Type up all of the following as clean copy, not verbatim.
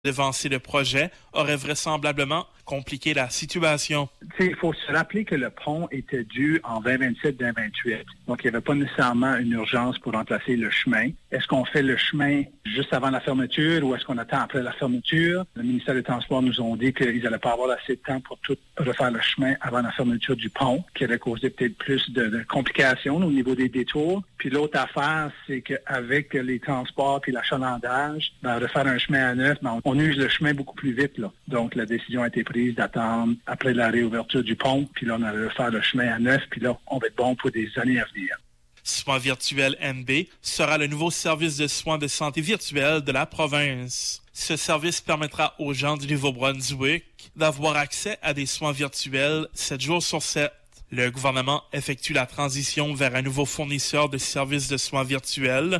Devancer le projet aurait vraisemblablement compliqué la situation. Il faut se rappeler que le pont était dû en 2027-2028. Donc, il n'y avait pas nécessairement une urgence pour remplacer le chemin. Est-ce qu'on fait le chemin juste avant la fermeture ou est-ce qu'on attend après la fermeture? Le ministère des Transports nous ont dit qu'ils n'allaient pas avoir assez de temps pour tout refaire le chemin avant la fermeture du pont, qui allait causer peut-être plus de complications au niveau des détours. Puis l'autre affaire, c'est qu'avec les transports et l'achalandage, refaire un chemin à neuf, on use le chemin beaucoup plus vite, là. Donc, la décision a été prise d'attendre après la réouverture du pont, puis là, on allait faire le chemin à neuf, puis là, on va être bon pour des années à venir. Soins virtuels NB sera le nouveau service de soins de santé virtuels de la province. Ce service permettra aux gens du Nouveau-Brunswick d'avoir accès à des soins virtuels 7 jours sur 7. Le gouvernement effectue la transition vers un nouveau fournisseur de services de soins virtuels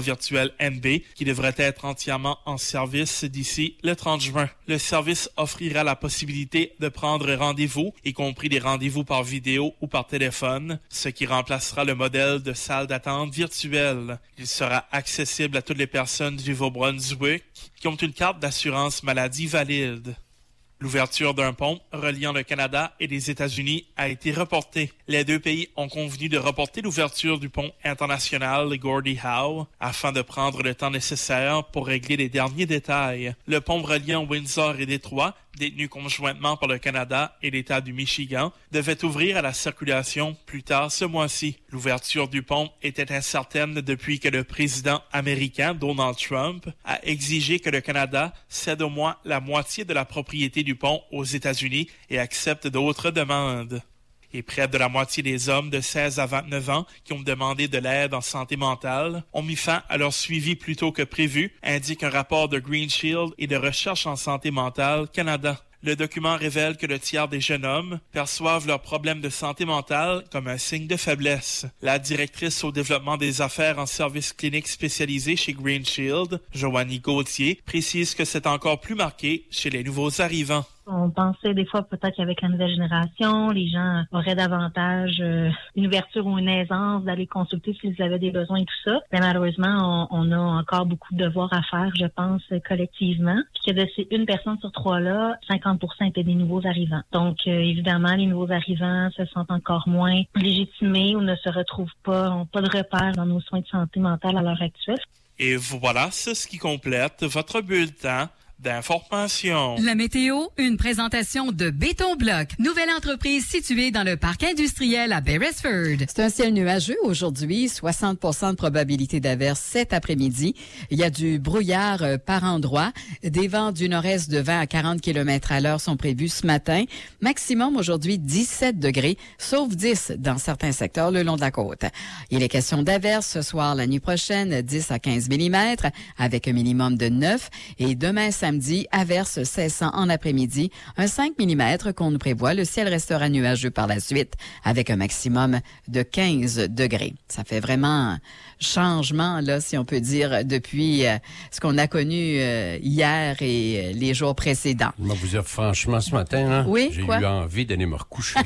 NB, qui devrait être entièrement en service d'ici le 30 juin. Le service offrira la possibilité de prendre rendez-vous, y compris des rendez-vous par vidéo ou par téléphone, ce qui remplacera le modèle de salle d'attente virtuelle. Il sera accessible à toutes les personnes du Nouveau-Brunswick qui ont une carte d'assurance maladie valide. L'ouverture d'un pont reliant le Canada et les États-Unis a été reportée. Les deux pays ont convenu de reporter l'ouverture du pont international Gordie Howe afin de prendre le temps nécessaire pour régler les derniers détails. Le pont reliant Windsor et Détroit, détenu conjointement par le Canada et l'État du Michigan, devait ouvrir à la circulation plus tard ce mois-ci. L'ouverture du pont était incertaine depuis que le président américain Donald Trump a exigé que le Canada cède au moins la moitié de la propriété du pont aux États-Unis et accepte d'autres demandes. Et près de la moitié des hommes de 16 à 29 ans qui ont demandé de l'aide en santé mentale ont mis fin à leur suivi plus tôt que prévu, indique un rapport de Green Shield et de Recherche en santé mentale Canada. Le document révèle que le tiers des jeunes hommes perçoivent leurs problèmes de santé mentale comme un signe de faiblesse. La directrice au développement des affaires en services cliniques spécialisés chez Green Shield, Joanie Gauthier, précise que c'est encore plus marqué chez les nouveaux arrivants. On pensait des fois peut-être qu'avec la nouvelle génération, les gens auraient davantage une ouverture ou une aisance d'aller consulter s'ils avaient des besoins et tout ça. Mais malheureusement, on a encore beaucoup de devoirs à faire, je pense, collectivement. Puis que de ces une personne sur 3-là, 50% étaient des nouveaux arrivants. Donc, évidemment, les nouveaux arrivants se sentent encore moins légitimés ou ne se retrouvent pas, n'ont pas de repères dans nos soins de santé mentale à l'heure actuelle. Et voilà, c'est ce qui complète votre bulletin d'information. La météo, une présentation de Béton Bloc, nouvelle entreprise située dans le parc industriel à Beresford. C'est un ciel nuageux aujourd'hui, 60% de probabilité d'averse cet après-midi. Il y a du brouillard par endroits. Des vents du nord-est de 20 à 40 km à l'heure sont prévus ce matin. Maximum aujourd'hui 17 degrés, sauf 10 dans certains secteurs le long de la côte. Il est question d'averse ce soir, la nuit prochaine, 10 à 15 mm, avec un minimum de 9. Et demain, samedi, averse cessant en après-midi, un 5 mm qu'on nous prévoit. Le ciel restera nuageux par la suite avec un maximum de 15 degrés. Ça fait vraiment un changement, là, si on peut dire, depuis ce qu'on a connu hier et les jours précédents. Je vais vous dire franchement ce matin, là, oui, j'ai quoi? eu envie d'aller me recoucher.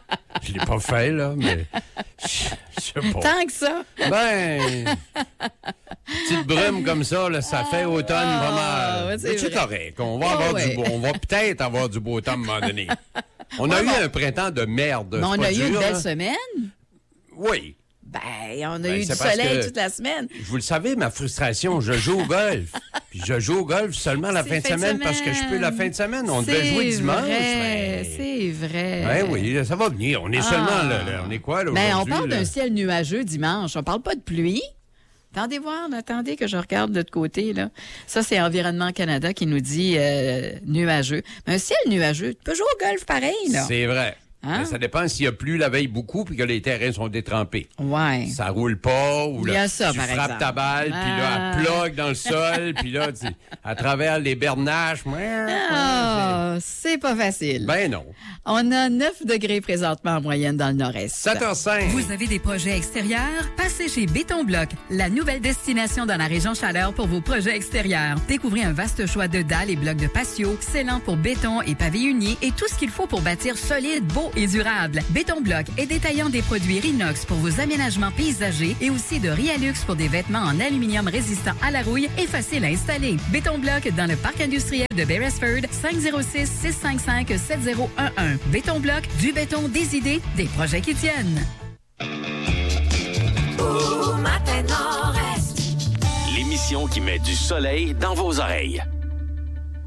Je l'ai pas fait, là, mais je sais pas. Tant que ça? Ben, petite brume comme ça, là, ça fait automne pas mal. C'est correct. On va on va peut-être avoir du beau temps à un moment donné. On a eu un printemps de merde. Mais on a eu une belle semaine. Oui. Ben, on a eu du soleil toute la semaine. Vous le savez, ma frustration, je joue au golf. Puis je joue au golf seulement la fin de semaine parce que je peux la fin de semaine. On devait jouer dimanche. C'est vrai. Ben oui, ça va venir. On est seulement là. On est quoi, là, aujourd'hui? Ben, on parle d'un ciel nuageux dimanche. On parle pas de pluie. Attendez que je regarde de l'autre côté, là. Ça, c'est Environnement Canada qui nous dit nuageux. Mais un ciel nuageux, tu peux jouer au golf pareil, là. C'est vrai. Hein? Ça dépend s'il y a plu la veille beaucoup puis que les terrains sont détrempés. Ouais. Ça roule pas ou là, ça, tu frappes ta balle puis là, elle plug dans le sol puis là, à travers les bernaches. C'est pas facile. Ben non. On a 9 degrés présentement en moyenne dans le nord-est. 7h05. Vous avez des projets extérieurs? Passez chez Béton Bloc, la nouvelle destination dans la région Chaleur pour vos projets extérieurs. Découvrez un vaste choix de dalles et blocs de patio, scellant pour béton et pavés unis et tout ce qu'il faut pour bâtir solide, beau et durable. Béton Bloc est détaillant des produits Rinox pour vos aménagements paysagers et aussi de Rialux pour des vêtements en aluminium résistant à la rouille et facile à installer. Béton Bloc dans le parc industriel de Beresford, 506-655-7011. Béton Bloc, du béton, des idées, des projets qui tiennent. L'émission qui met du soleil dans vos oreilles.